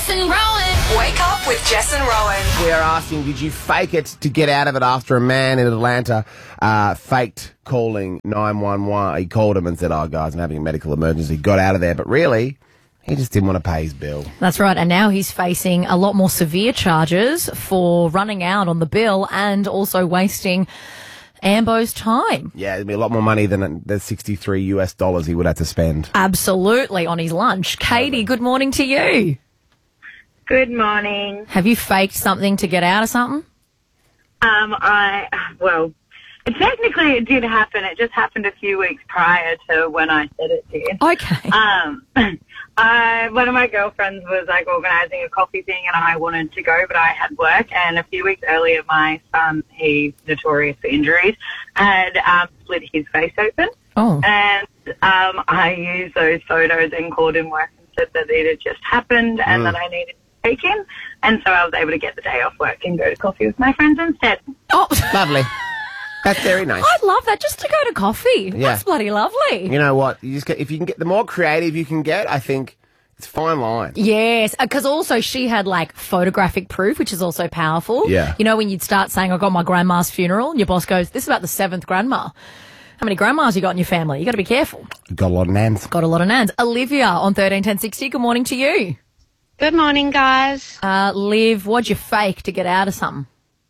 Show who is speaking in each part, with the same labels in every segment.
Speaker 1: Jess and Rowan.
Speaker 2: Wake up with Jess and Rowan.
Speaker 3: We are asking, did you fake it to get out of it after a man in Atlanta faked calling 911? He called him and said, oh, guys, I'm having a medical emergency. Got out of there. But really, he just didn't want to pay his bill.
Speaker 4: That's right. And now he's facing a lot more severe charges for running out on the bill and also wasting Ambo's time.
Speaker 3: Yeah, it'd be a lot more money than the $63 he would have to spend.
Speaker 4: Absolutely, on his lunch. Katie, good morning to you.
Speaker 5: Good morning.
Speaker 4: Have you faked something to get out of something?
Speaker 5: Technically it did happen. It just happened a few weeks prior to when I said it did.
Speaker 4: Okay.
Speaker 5: One of my girlfriends was organising a coffee thing and I wanted to go, but I had work. And a few weeks earlier, my son, he's notorious for injuries, had split his face open.
Speaker 4: Oh.
Speaker 5: And I used those photos and called in work and said that it had just happened and that I needed to take him. And so I was able to get the day off work and go to coffee with my friends instead.
Speaker 4: Oh,
Speaker 3: Lovely. That's very nice.
Speaker 4: I love that. Just to go to coffee.
Speaker 3: Yeah.
Speaker 4: That's bloody lovely.
Speaker 3: You know what? You just get, if you can get, the more creative you can get, I think it's a fine line.
Speaker 4: Yes, because also she had photographic proof, which is also powerful.
Speaker 3: Yeah.
Speaker 4: You know, when you'd start saying, I got my grandma's funeral, and your boss goes, this is about the 7th grandma. How many grandmas you got in your family? You got to be careful.
Speaker 3: Got a lot of nans.
Speaker 4: Got a lot of nans. Olivia on 131060, good morning to you.
Speaker 6: Good morning, guys.
Speaker 4: Liv, what'd you fake to get out of something?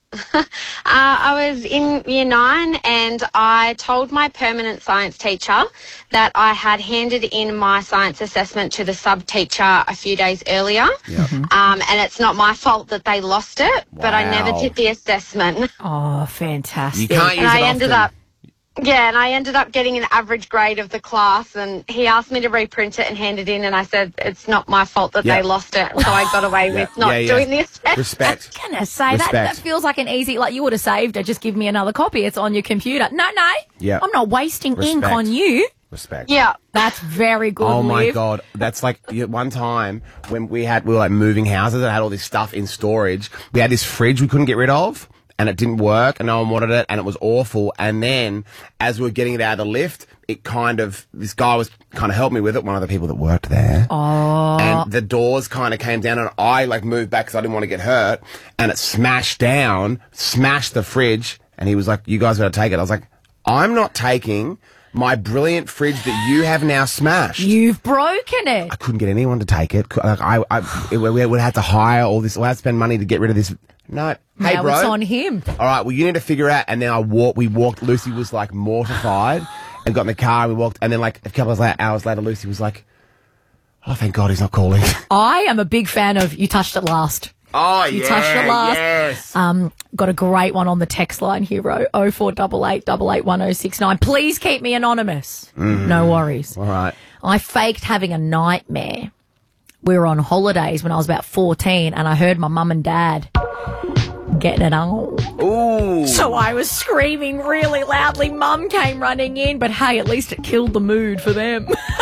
Speaker 6: I was in year 9 and I told my permanent science teacher that I had handed in my science assessment to the sub-teacher a few days earlier.
Speaker 3: Yep.
Speaker 6: And it's not my fault that they lost it, but I never did the assessment.
Speaker 4: Oh, fantastic.
Speaker 3: You can't use
Speaker 6: And
Speaker 3: it
Speaker 6: I
Speaker 3: often.
Speaker 6: ended up getting an average grade of the class, and he asked me to reprint it and hand it in, and I said it's not my fault that they lost it, so I got away with not doing the assessment.
Speaker 3: Respect.
Speaker 4: I'm going to say that feels like an easy, you would have saved it, just give me another copy, it's on your computer. No,
Speaker 3: Yeah.
Speaker 4: I'm not wasting ink
Speaker 3: Respect.
Speaker 4: on you.
Speaker 3: Respect.
Speaker 6: Yeah.
Speaker 4: That's very good,
Speaker 3: Oh my
Speaker 4: Liv.
Speaker 3: God. That's one time when we were moving houses and had all this stuff in storage. We had this fridge we couldn't get rid of. And it didn't work, and no one wanted it, and it was awful. And then, as we were getting it out of the lift, this guy was kind of helped me with it, one of the people that worked there.
Speaker 4: Oh.
Speaker 3: And the doors kind of came down, and I moved back because I didn't want to get hurt, and it smashed the fridge, and he was like, you guys got to take it. I was like, I'm not taking my brilliant fridge that you have now smashed.
Speaker 4: You've broken it.
Speaker 3: I couldn't get anyone to take it. We would have to hire all this, we'd have to spend money to get rid of this. No. Hey,
Speaker 4: now
Speaker 3: bro.
Speaker 4: it's on him.
Speaker 3: All right, well, you need to figure out. And then we walked. Lucy was mortified and got in the car and we walked. And then a couple of hours later, Lucy was like, oh, thank God he's not calling.
Speaker 4: I am a big fan of you touched it last.
Speaker 3: Oh,
Speaker 4: You touched it last.
Speaker 3: Yes.
Speaker 4: Got a great one on the text line here, 0488 881069. Please keep me anonymous. No worries.
Speaker 3: All right.
Speaker 4: I faked having a nightmare. We were on holidays when I was about 14 and I heard my mum and dad getting it on.
Speaker 3: Ooh.
Speaker 4: So I was screaming really loudly. Mum came running in, but hey, at least it killed the mood for them.